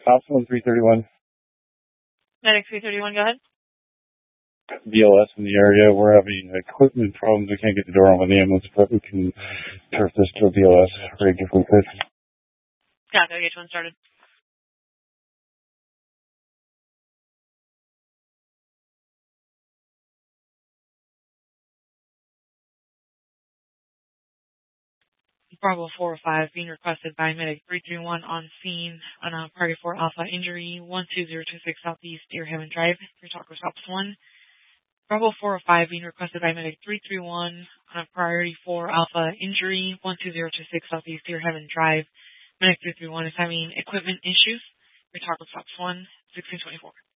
Alpha 1331. Medic 331, go ahead. BLS in the area. We're having equipment problems. We can't get the door on with the ambulance, but we can turf this to a BLS rig if we could. Yeah, go get one started. Bravo 4 or 5 being requested by Medic 331 on scene on a Priority 4 Alpha injury 12026 Southeast Deerhaven Drive. Your talk was Ops 1. Bravo 4 or 5 being requested by Medic 331 on a Priority 4 Alpha injury 12026 Southeast Deerhaven Drive. Medic 331 is having equipment issues. Your talk was Ops 1, 1624.